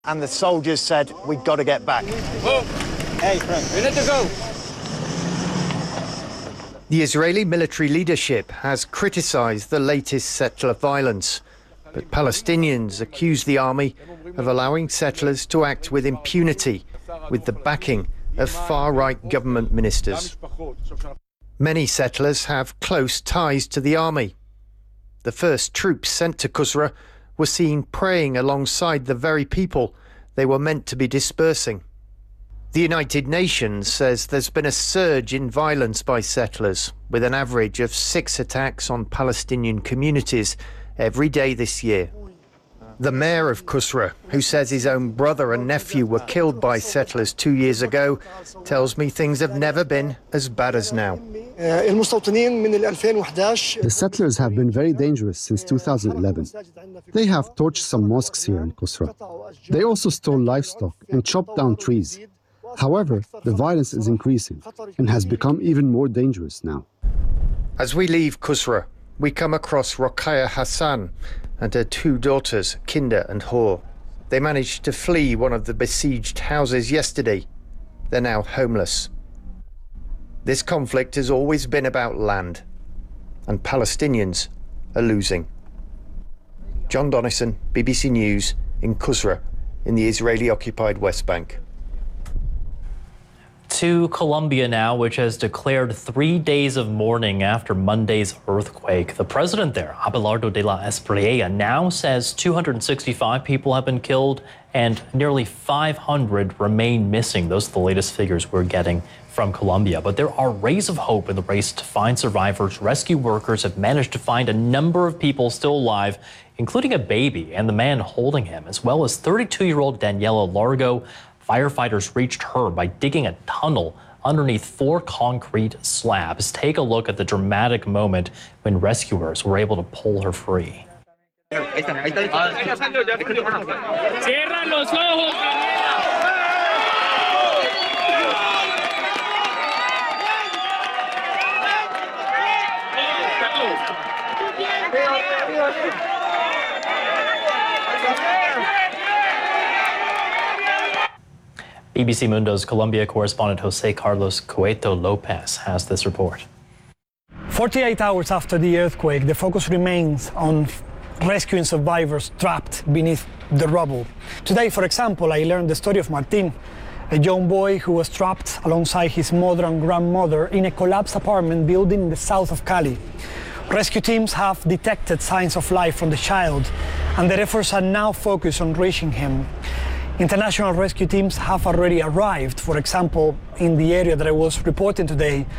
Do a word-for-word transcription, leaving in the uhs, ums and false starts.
And the soldiers said, we've got to get back. Whoa. Hey, Frank, we need to go. The Israeli military leadership has criticised the latest settler violence, but Palestinians accuse the army of allowing settlers to act with impunity, with the backing of far-right government ministers. Many settlers have close ties to the army. The first troops sent to Qusra were seen praying alongside the very people they were meant to be dispersing. The United Nations says there's been a surge in violence by settlers, with an average of six attacks on Palestinian communities every day this year. The mayor of Qusra, who says his own brother and nephew were killed by settlers two years ago, tells me things have never been as bad as now. The settlers have been very dangerous since two thousand eleven. They have torched some mosques here in Qusra. They also stole livestock and chopped down trees. However, the violence is increasing and has become even more dangerous now. As we leave Qusra, we come across Rokhaya Hassan and her two daughters, Kinder and Hor. They managed to flee one of the besieged houses yesterday. They're now homeless. This conflict has always been about land, and Palestinians are losing. John Donnison, B B C News, in Qusra, in the Israeli-occupied West Bank. To Colombia now, which has declared three days of mourning after Monday's earthquake. The president there, Abelardo de la Espriella, now says two hundred sixty-five people have been killed and nearly five hundred remain missing. Those are the latest figures we're getting from Colombia. But there are rays of hope in the race to find survivors. Rescue workers have managed to find a number of people still alive, including a baby and the man holding him, as well as thirty-two-year-old Daniela Largo. Firefighters reached her by digging a tunnel underneath four concrete slabs. Take a look at the dramatic moment when rescuers were able to pull her free. B B C Mundo's Colombia correspondent Jose Carlos Cueto Lopez has this report. forty-eight hours after the earthquake, the focus remains on rescuing survivors trapped beneath the rubble. Today, for example, I learned the story of Martin, a young boy who was trapped alongside his mother and grandmother in a collapsed apartment building in the south of Cali. Rescue teams have detected signs of life from the child, and their efforts are now focused on reaching him. International rescue teams have already arrived, for example, in the area that I was reporting today,